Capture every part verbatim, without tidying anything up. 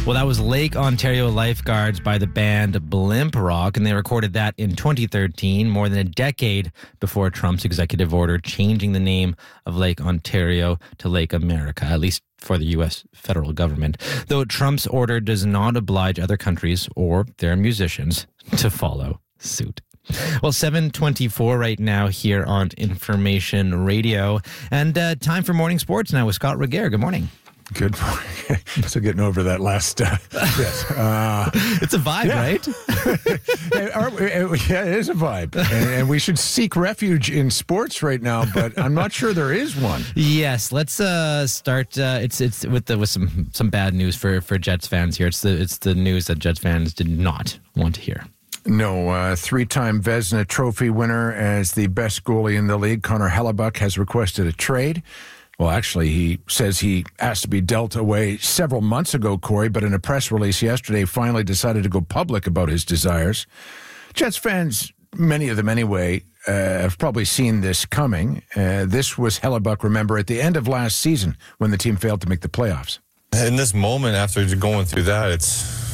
Well, that was Lake Ontario Lifeguards by the band Blimp Rock, and they recorded that in twenty thirteen, more than a decade before Trump's executive order changing the name of Lake Ontario to Lake America, at least for the U S federal government. Though Trump's order does not oblige other countries or their musicians to follow suit. Well, seven twenty-four right now here on Information Radio, and uh, time for morning sports now with Scott Regehr. Good morning. Good morning. Still getting over that last uh, yes. Uh, it's a vibe, yeah. right? Are we, yeah, it is a vibe. And, and we should seek refuge in sports right now, but I'm not sure there is one. Yes, let's uh, start. Uh, it's it's with the with some some bad news for, for Jets fans here. It's the it's the news that Jets fans did not want to hear. No, uh, three-time Vezina Trophy winner as the best goalie in the league, Connor Hellebuyck, has requested a trade. Well, actually, he says he asked to be dealt away several months ago, Corey, but in a press release yesterday, finally decided to go public about his desires. Jets fans, many of them anyway, uh, have probably seen this coming. Uh, this was Hellebuyck, remember, at the end of last season when the team failed to make the playoffs. In this moment, after going through that, it's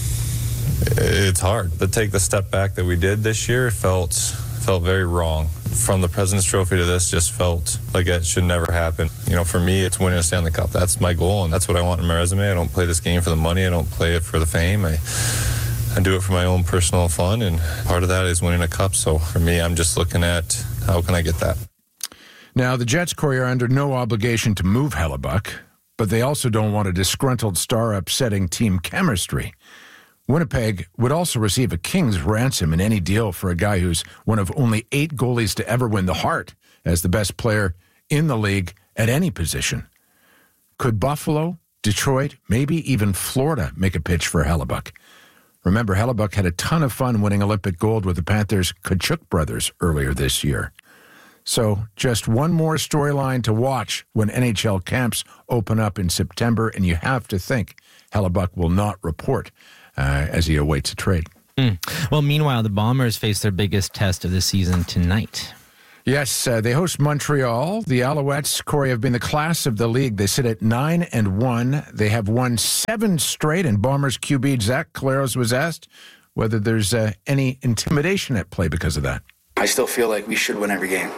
it's hard. To take the step back that we did this year felt felt very wrong. From the President's Trophy to this, just felt like it should never happen. You know, for me, it's winning a Stanley Cup. That's my goal, and that's what I want in my resume. I don't play this game for the money. I don't play it for the fame. I, I do it for my own personal fun, and part of that is winning a cup. So for me, I'm just looking at how can I get that. Now, the Jets, Corey, are under no obligation to move Hellebuyck, but they also don't want a disgruntled star upsetting team chemistry. Winnipeg would also receive a king's ransom in any deal for a guy who's one of only eight goalies to ever win the Hart as the best player in the league at any position. Could Buffalo, Detroit, maybe even Florida make a pitch for Hellebuyck? Remember, Hellebuyck had a ton of fun winning Olympic gold with the Panthers' Tkachuk brothers earlier this year. So just one more storyline to watch when N H L camps open up in September, and you have to think Hellebuyck will not report Uh, as he awaits a trade. Mm. Well, meanwhile, the Bombers face their biggest test of the season tonight. Yes, uh, they host Montreal. The Alouettes, Corey, have been the class of the league. They sit at nine and one. They have won seven straight, and Bombers Q B Zach Collaros was asked whether there's uh, any intimidation at play because of that. I still feel like we should win every game.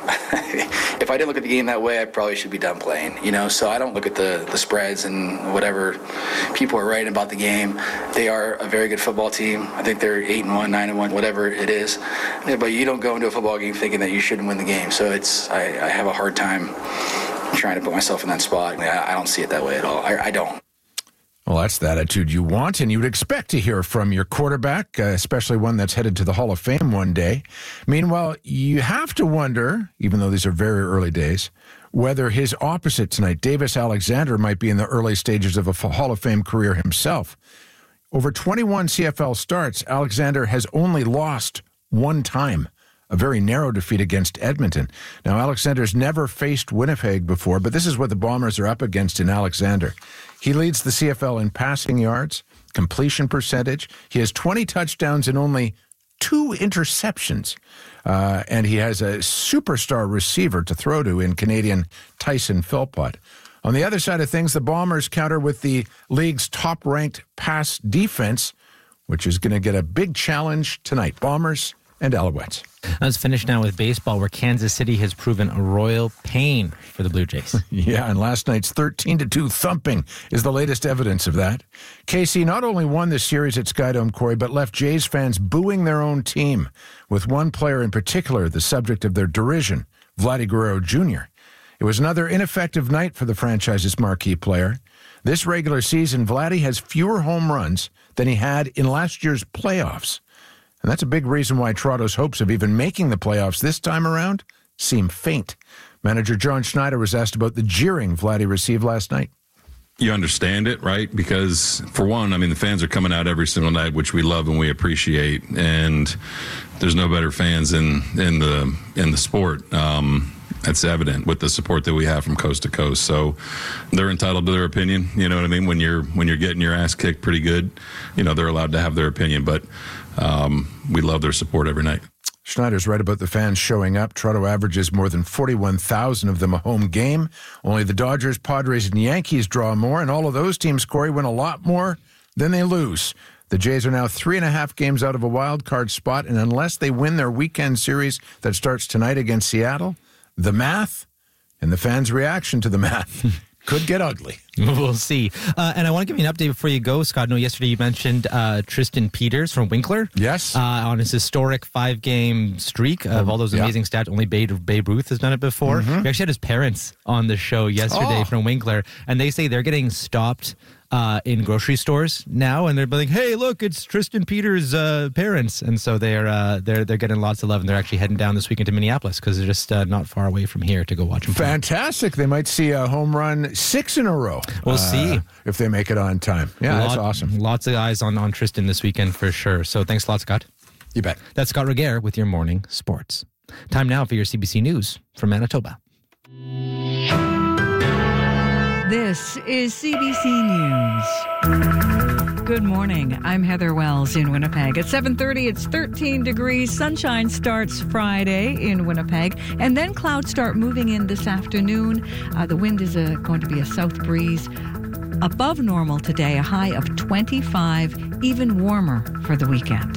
If I didn't look at the game that way, I probably should be done playing, you know? So I don't look at the, the spreads and whatever people are writing about the game. They are a very good football team. I think they're eight and one, nine and one, whatever it is. Yeah, but you don't go into a football game thinking that you shouldn't win the game. So it's I, I have a hard time trying to put myself in that spot. I, I don't see it that way at all. I, I don't. Well, that's the attitude you want, and you would expect to hear from your quarterback, uh, especially one that's headed to the Hall of Fame one day. Meanwhile, you have to wonder, even though these are very early days, whether his opposite tonight, Davis Alexander, might be in the early stages of a Hall of Fame career himself. Over twenty-one C F L starts, Alexander has only lost one time, a very narrow defeat against Edmonton. Now, Alexander's never faced Winnipeg before, but this is what the Bombers are up against in Alexander. He leads the C F L in passing yards, completion percentage. He has twenty touchdowns and only two interceptions. Uh, and he has a superstar receiver to throw to in Canadian Tyson Philpott. On the other side of things, the Bombers counter with the league's top-ranked pass defense, which is going to get a big challenge tonight. Bombers and Alouettes. Let's finish now with baseball, where Kansas City has proven a royal pain for the Blue Jays. Yeah, and last night's thirteen to two thumping is the latest evidence of that. K C not only won the series at Skydome, Corey, but left Jays fans booing their own team, with one player in particular the subject of their derision, Vladdy Guerrero Junior It was another ineffective night for the franchise's marquee player. This regular season, Vladdy has fewer home runs than he had in last year's playoffs. And that's a big reason why Toronto's hopes of even making the playoffs this time around seem faint. Manager John Schneider was asked about the jeering Vladdy received last night. You understand it, right? Because, for one, I mean, the fans are coming out every single night, which we love and we appreciate. And there's no better fans in, in the in the sport. Um, that's evident with the support that we have from coast to coast. So they're entitled to their opinion. You know what I mean? When you're when you're getting your ass kicked pretty good, you know, they're allowed to have their opinion. But um, we love their support every night. Schneider's right about the fans showing up. Toronto averages more than forty-one thousand of them a home game. Only the Dodgers, Padres, and Yankees draw more, and all of those teams, Corey, win a lot more then they lose. The Jays are now three and a half games out of a wild card spot, and unless they win their weekend series that starts tonight against Seattle, the math and the fans' reaction to the math could get ugly. We'll see. Uh, and I want to give you an update before you go, Scott. No, yesterday you mentioned uh, Tristan Peters from Winkler. Yes. Uh, on his historic five-game streak of all those amazing yeah. stats. Only Babe, Babe Ruth has done it before. Mm-hmm. We actually had his parents on the show yesterday oh. from Winkler, and they say they're getting stopped uh, in grocery stores now, and they're like, "Hey, look, it's Tristan Peters' uh, parents," and so they're uh, they're they're getting lots of love, and they're actually heading down this weekend to Minneapolis because they're just uh, not far away from here to go watch him play. Fantastic! They might see a home run six in a row. We'll uh, see if they make it on time. Yeah, Lot, that's awesome. Lots of eyes on on Tristan this weekend for sure. So thanks a lot, Scott. You bet. That's Scott Regehr with your morning sports. Time now for your C B C News from Manitoba. This is C B C News. Good morning. I'm Heather Wells in Winnipeg. At seven thirty, it's thirteen degrees. Sunshine starts Friday in Winnipeg, and then clouds start moving in this afternoon. Uh, the wind is a, going to be a south breeze. Above normal today, a high of twenty-five, even warmer for the weekend.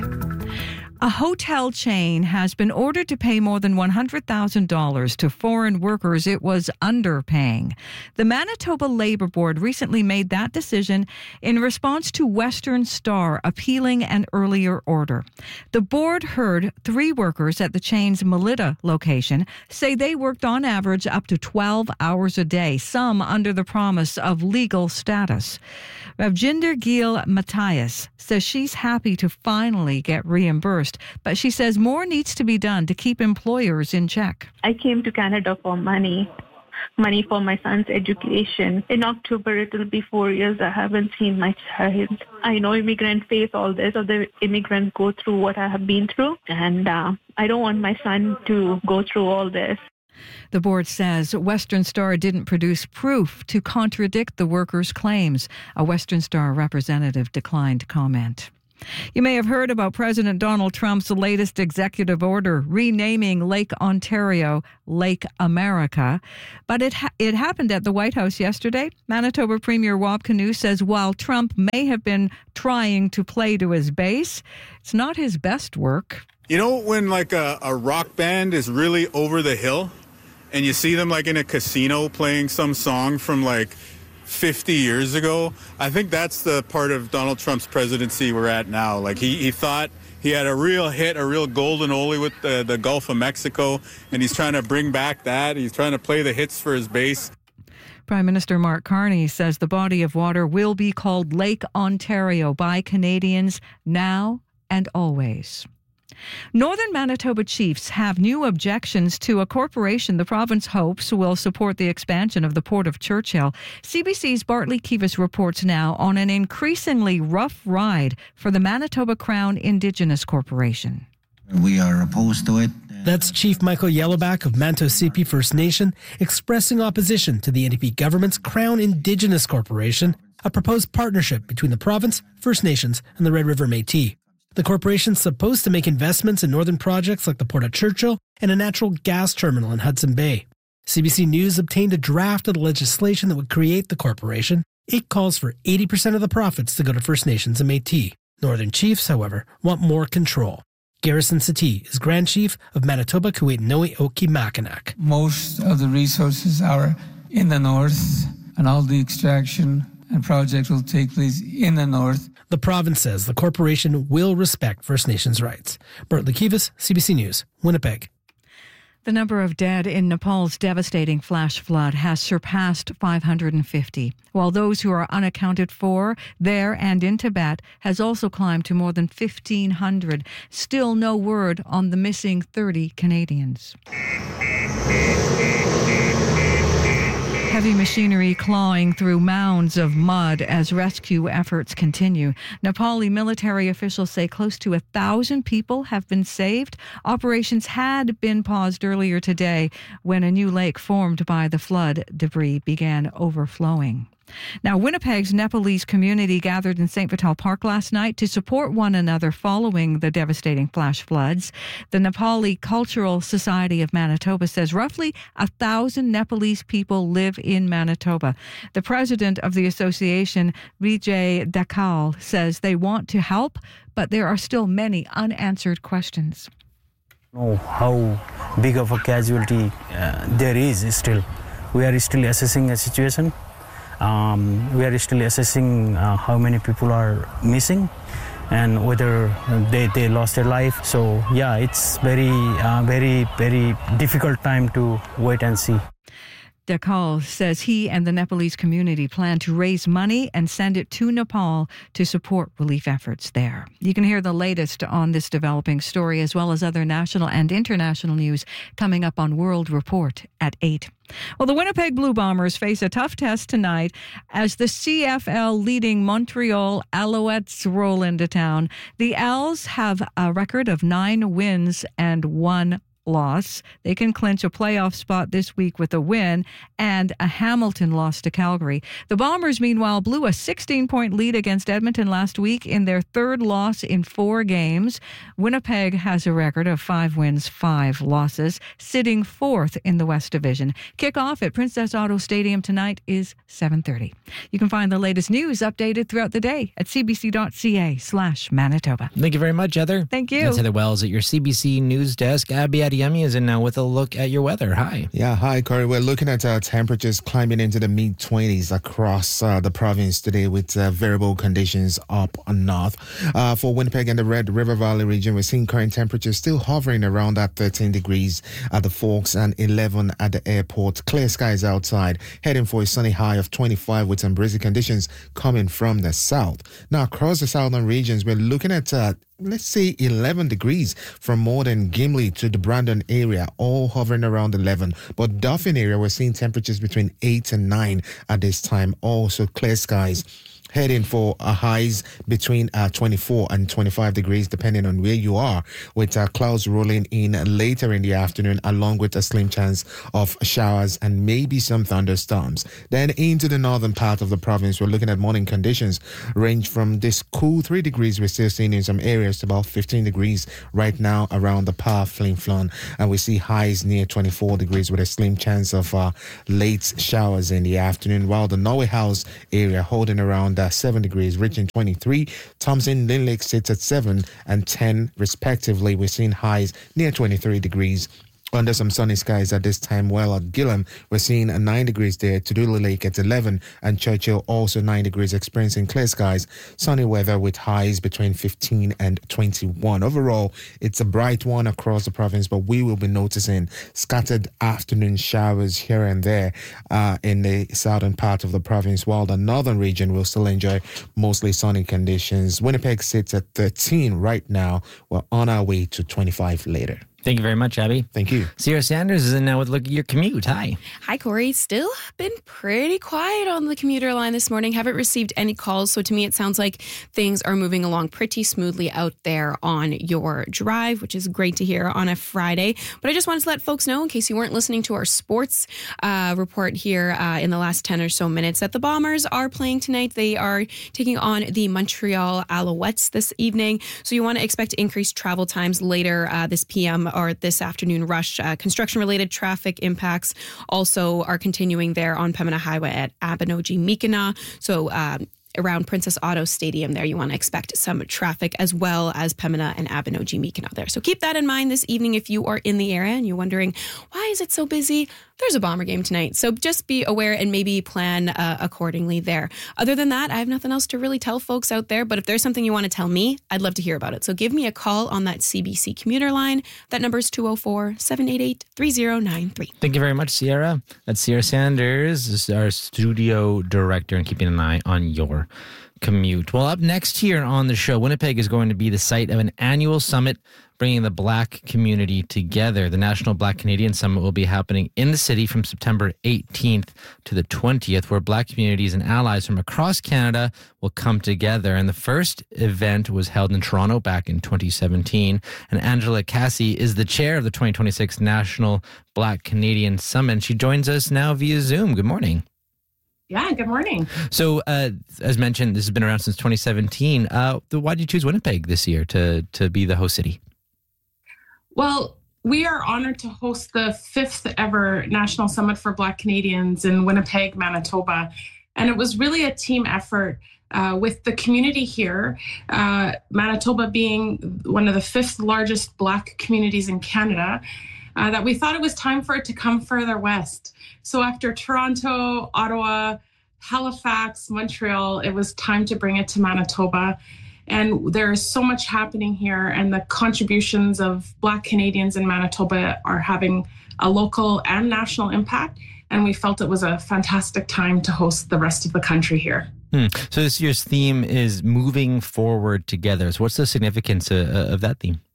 A hotel chain has been ordered to pay more than one hundred thousand dollars to foreign workers it was underpaying. The Manitoba Labour Board recently made that decision in response to Western Star appealing an earlier order. The board heard three workers at the chain's Melita location say they worked on average up to twelve hours a day, some under the promise of legal status. Ravjinder Gill Matthias says she's happy to finally get reimbursed, but she says more needs to be done to keep employers in check. I came to Canada for money, money for my son's education. In October, it will be four years I haven't seen my child. I know immigrants face all this, or the immigrants go through what I have been through, and uh, I don't want my son to go through all this. The board says Western Star didn't produce proof to contradict the workers' claims. A Western Star representative declined comment. You may have heard about President Donald Trump's latest executive order renaming Lake Ontario Lake America. But it ha- it happened at the White House yesterday. Manitoba Premier Rob Canoe says while Trump may have been trying to play to his base, it's not his best work. You know when like a, a rock band is really over the hill and you see them like in a casino playing some song from like fifty years ago? I think that's the part of Donald Trump's presidency we're at now. Like he, he thought he had a real hit, a real golden oldie with the, the Gulf of Mexico, and he's trying to bring back that. He's trying to play the hits for his base. Prime Minister Mark Carney says the body of water will be called Lake Ontario by Canadians now and always. Northern Manitoba chiefs have new objections to a corporation the province hopes will support the expansion of the Port of Churchill. C B C's Bartley Kivas reports now on an increasingly rough ride for the Manitoba Crown Indigenous Corporation. We are opposed to it. That's Chief Michael Yellowback of Mantosipi First Nation expressing opposition to the N D P government's Crown Indigenous Corporation, a proposed partnership between the province, First Nations, and the Red River Métis. The corporation's supposed to make investments in northern projects like the Port of Churchill and a natural gas terminal in Hudson Bay. C B C News obtained a draft of the legislation that would create the corporation. It calls for eighty percent of the profits to go to First Nations and Métis. Northern chiefs, however, want more control. Garrison Satie is Grand Chief of Manitoba Kuwait-Noe-Okimakanak. Most of the resources are in the north, and all the extraction and projects will take place in the north. The province says the corporation will respect First Nations rights. Bartley Kivas, C B C News, Winnipeg. The number of dead in Nepal's devastating flash flood has surpassed five hundred fifty, while those who are unaccounted for there and in Tibet has also climbed to more than fifteen hundred. Still no word on the missing thirty Canadians. Heavy machinery clawing through mounds of mud as rescue efforts continue. Nepali military officials say close to a thousand people have been saved. Operations had been paused earlier today when a new lake formed by the flood debris began overflowing. Now, Winnipeg's Nepalese community gathered in Saint Vital Park last night to support one another following the devastating flash floods. The Nepali Cultural Society of Manitoba says roughly a thousand Nepalese people live in Manitoba. The president of the association, Vijay Dakal, says they want to help, but there are still many unanswered questions. Know how big of a casualty uh, there is still. We are still assessing a situation. Um, we are still assessing uh, how many people are missing and whether they, they lost their life. So yeah, it's very, uh, very, very difficult time to wait and see. Dakal says he and the Nepalese community plan to raise money and send it to Nepal to support relief efforts there. You can hear the latest on this developing story as well as other national and international news coming up on World Report at eight. Well, the Winnipeg Blue Bombers face a tough test tonight as the C F L leading Montreal Alouettes roll into town. The Owls have a record of nine wins and one loss. They can clinch a playoff spot this week with a win and a Hamilton loss to Calgary. The Bombers, meanwhile, blew a sixteen-point lead against Edmonton last week in their third loss in four games. Winnipeg has a record of five wins, five losses, sitting fourth in the West Division. Kickoff at Princess Auto Stadium tonight is seven thirty. You can find the latest news updated throughout the day at cbc.ca slash Manitoba. Thank you very much, Heather. Thank you. That's Heather Wells at your C B C News Desk. Abby Adeyemi is in now with a look at your weather. Hi. Yeah, hi, Corey. We're looking at uh, temperatures climbing into the mid-twenties across uh, the province today with uh, variable conditions up north. Uh, for Winnipeg and the Red River Valley region, we're seeing current temperatures still hovering around that thirteen degrees at the Forks and eleven at the airport. Clear skies outside, heading for a sunny high of twenty-five with some breezy conditions coming from the south. Now, across the southern regions, we're looking at uh, let's say eleven degrees from Morden, Gimli to the Brandon area, all hovering around eleven. But Dauphin area, we're seeing temperatures between eight and nine at this time. Also clear skies. Heading for uh, highs between uh, twenty-four and twenty-five degrees, depending on where you are, with uh, clouds rolling in later in the afternoon, along with a slim chance of showers and maybe some thunderstorms. Then into the northern part of the province, we're looking at morning conditions range from this cool three degrees we're still seeing in some areas to about fifteen degrees right now around the Par Flin Flon. And we see highs near twenty-four degrees with a slim chance of uh, late showers in the afternoon, while the Norway House area holding around uh, seven degrees, reaching twenty-three. Thompson, Lynn Lake sits at seven and ten respectively. We're seeing highs near twenty-three degrees. Under some sunny skies at this time, while at Gillam, we're seeing a nine degrees there, Tudula Lake at eleven, and Churchill also nine degrees, experiencing clear skies, sunny weather with highs between fifteen and twenty-one. Overall, it's a bright one across the province, but we will be noticing scattered afternoon showers here and there uh, in the southern part of the province, while the northern region will still enjoy mostly sunny conditions. Winnipeg sits at thirteen right now. We're on our way to twenty-five later. Thank you very much, Abby. Thank you. Sierra Sanders is in now with a look at your commute. Hi. Hi, Corey. Still been pretty quiet on the commuter line this morning. Haven't received any calls. So to me, it sounds like things are moving along pretty smoothly out there on your drive, which is great to hear on a Friday. But I just wanted to let folks know, in case you weren't listening to our sports uh, report here uh, in the last ten or so minutes, that the Bombers are playing tonight. They are taking on the Montreal Alouettes this evening. So you want to expect increased travel times later uh, this P M or this afternoon rush. Uh, construction-related traffic impacts also are continuing there on Pembina Highway at Abinogi-Mikina. So um, around Princess Auto Stadium there, you want to expect some traffic, as well as Pembina and Abinogi-Mikina there. So keep that in mind this evening if you are in the area and you're wondering, why is it so busy? There's a Bomber game tonight, so just be aware and maybe plan uh, accordingly there. Other than that, I have nothing else to really tell folks out there, but if there's something you want to tell me, I'd love to hear about it. So give me a call on that C B C commuter line. That number is two oh four, seven eight eight, three oh nine three. Thank you very much, Sierra. That's Sierra Sanders, this is our studio director, and keeping an eye on your commute. Well, up next here on the show, Winnipeg is going to be the site of an annual summit bringing the Black community together. The National Black Canadian Summit will be happening in the city from September eighteenth to the twentieth, where Black communities and allies from across Canada will come together. And the first event was held in Toronto back in twenty seventeen. And Angela Cassie is the chair of the twenty twenty-six National Black Canadian Summit. She joins us now via Zoom. Good morning. Yeah, good morning. So, uh, as mentioned, this has been around since twenty seventeen. Uh, why did you choose Winnipeg this year to to be the host city? Well, we are honored to host the fifth ever National Summit for Black Canadians in Winnipeg, Manitoba. And it was really a team effort uh, with the community here, uh, Manitoba being one of the fifth largest Black communities in Canada, uh, that we thought it was time for it to come further west. So after Toronto, Ottawa, Halifax, Montreal, it was time to bring it to Manitoba. And there is so much happening here, and the contributions of Black Canadians in Manitoba are having a local and national impact. And we felt it was a fantastic time to host the rest of the country here. Hmm. So this year's theme is moving forward together. So what's the significance uh, of that theme?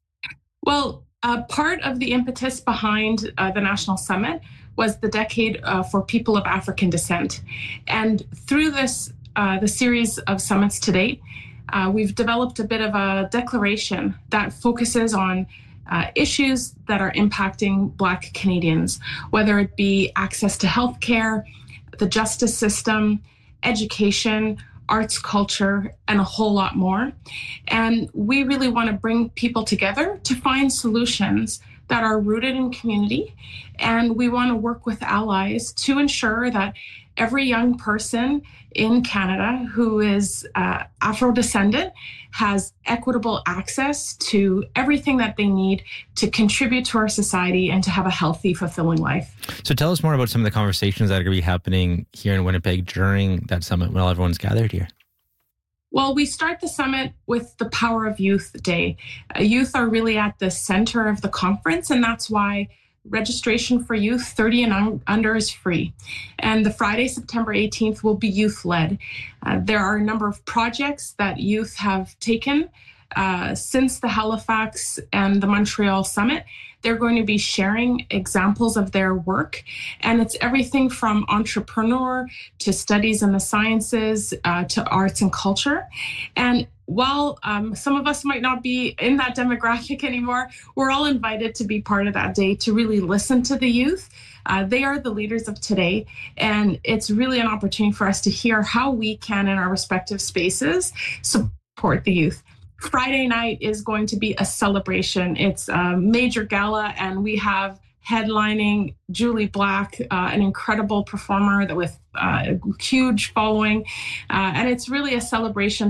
Well, uh, part of the impetus behind uh, the National Summit was the Decade uh, for People of African Descent. And through this, uh, the series of summits to date, uh, we've developed a bit of a declaration that focuses on uh, issues that are impacting Black Canadians, whether it be access to healthcare, the justice system, education, arts, culture, and a whole lot more. And we really want to bring people together to find solutions that are rooted in community. And we want to work with allies to ensure that every young person in Canada who is uh, Afro-descendant has equitable access to everything that they need to contribute to our society and to have a healthy, fulfilling life. So tell us more about some of the conversations that are going to be happening here in Winnipeg during that summit while everyone's gathered here. Well, we start the summit with the Power of Youth Day. Uh, youth are really at the center of the conference, and that's why registration for youth thirty and un- under is free. And the Friday, September eighteenth, will be youth-led. Uh, there are a number of projects that youth have taken uh, since the Halifax and the Montreal Summit. They're going to be sharing examples of their work. And it's everything from entrepreneur to studies in the sciences uh, to arts and culture. And while um, some of us might not be in that demographic anymore, we're all invited to be part of that day to really listen to the youth. Uh, they are the leaders of today, and it's really an opportunity for us to hear how we can, in our respective spaces, support the youth. Friday night is going to be a celebration. It's a major gala, and we have headlining Julie Black, uh, an incredible performer that with uh, a huge following. Uh, and it's really a celebration